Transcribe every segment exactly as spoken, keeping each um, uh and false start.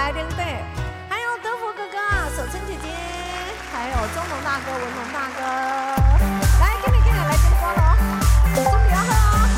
来领队，还有德福哥哥、守春姐姐，还有中农大哥、文龙大哥，来，给你给你来点歌喽，准备要喝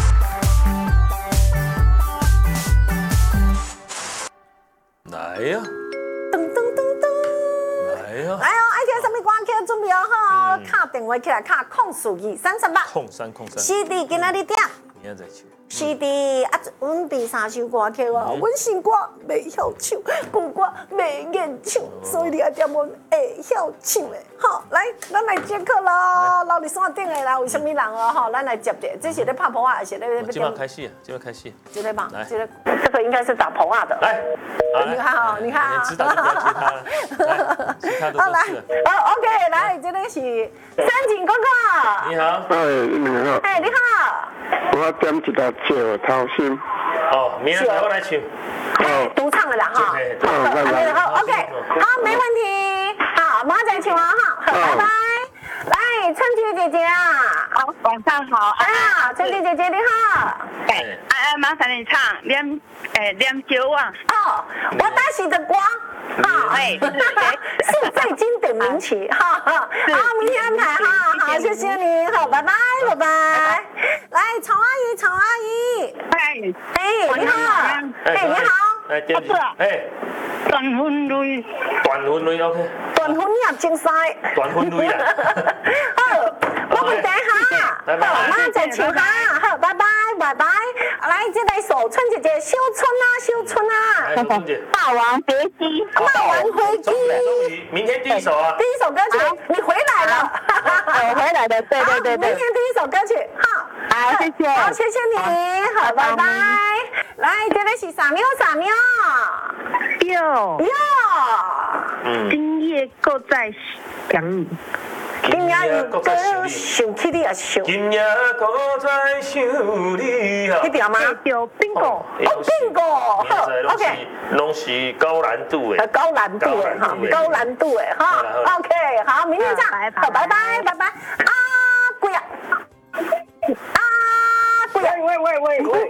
哦。来呀！ 噔噔噔噔！ 来呀！ 来哦，爱听什么歌曲准备要喝哦，卡电话起来，卡控数二三三八， 控三控三。 C D 今仔日点？ 明仔再唱。 是的，啊，阮第三首歌曲哦，阮新歌袂晓唱，旧歌袂愿唱，所以你要点阮会晓唱的。好，来，咱来接客咯，老李山顶的啦，有啥物人哦？吼，咱来接者，这是咧拍婆啊，还是咧？ 今晚开戏啊，今晚开戏。 这个吧， 来， 这个这个应该是打婆啊的。 来， 你看哦，你看啊。 知道就不要接他了，来，其他都都是了。 好 ，OK， 来，这个是三井哥哥。 你好。 哎，你好。 哎，你好。 我点一条借掏心。 哦，明仔我来唱。 哎，独唱的啦哈。好 ，OK， 好，没问题。好，马上再唱啊哈，好，拜拜。来，春菊姐姐啊， 好，晚上好。 哎呀，春菊姐姐你好。 哎，哎哎，麻烦你唱《念哎念酒啊》。 哦，我打喜的光。好，哎，是最经典名曲，哈哈。好，明天安排哈，好，谢谢你，好，拜拜，拜拜。来，曹阿姨，曹阿姨， 哎哎，你好，哎，你好， 来，点你，哎， 断分类， 断分类 OK， 断分也精彩， 断分类啦。 好，我们等下， 拜拜， 马上再请哈，好，拜拜，拜拜。来，这来首春姐姐，修春啊，修春啊， 来，修春姐， 霸王别姬， 霸王回终击， 于，明天第一首啊， 第一首歌曲，你回来了， 我回来的，对对对对， 明天第一首歌曲，好， 好，谢谢， 好，谢谢你，好，拜拜。来，这个是啥喵啥喵？ 哟哟， 嗯， 今夜够在想你。 今夜又搁想起你啊想， 今夜搁在想你啊。 那条吗？ 有 bingo， 哦，bingo，好 ，OK， 拢是高难度的， 高难度的哈，高难度的哈 ，OK， 好，明天见，好，拜拜，拜拜。啊，贵啊，啊，贵啊， 喂喂喂喂，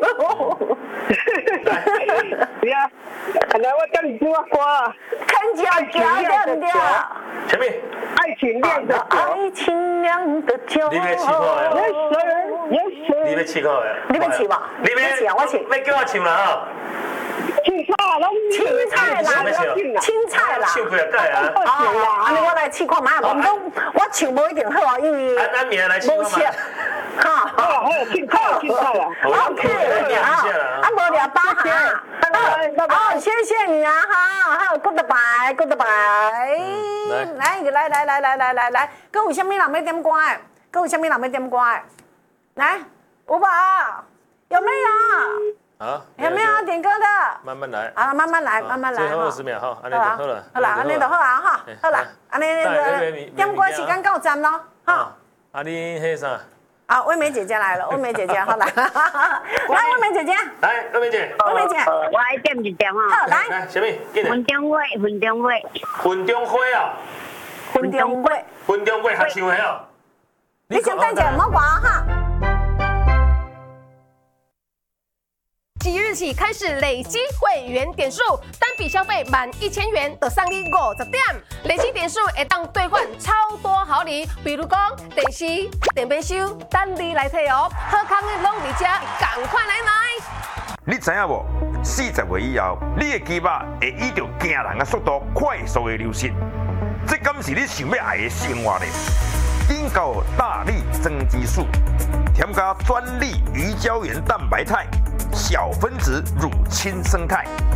对啊，来我叫你听我歌， 看脚脚对不对？ 前面。 爱情酿的酒， 爱情酿的酒。 你要试看的哦。 Yes sir， 你要试看的。 你要试吧？ 你要试啊，我试。 要叫我唱啦哈。 青菜啦， 青菜啦，青菜啦。 唱几啊届啊？ 哦，安尼我来试看嘛，唔讲我唱无一定好啊，因为安安明来试看嘛。 哈， 好，还有青菜，青菜啊。 OK， 好，啊，无聊包哈。好，谢谢你啊，哈，好 ，Goodbye，Goodbye。来，来来来来来来来，各有啥物人要点歌的？各有啥物人要点歌的？来，五宝，有没有？ 啊， 有没有点歌的？ 慢慢来。 啊，慢慢来，慢慢来。 最后二十秒哈，安尼就好了。 好啦，安尼就好啊哈，好啦，安尼那个点歌时间到站咯，哈。 啊，你迄啥？ 啊，魏梅姐姐来了，魏梅姐姐，好来，来，魏梅姐姐， 来，魏梅姐， 魏梅姐， 我爱点一点哈。 好，来， 来，什么？ 分中会，分中会， 分中会啊， 分中会， 分中会合唱的哦。 你先等一下，莫挂哈。 即日起开始累积会员点数，单笔消费满一千元就送你五十点，累积点数会当兑换超多好礼，比如讲电视、电冰箱，等你来摕哦。好康的拢伫遮，赶快来买！ 你知影无？四十岁以后，你的肌肉会依照惊人的速度快速的流失，这敢是你想要爱的生活呢？顶到大力增肌素，添加专利鱼胶原蛋白肽。小分子乳清生态，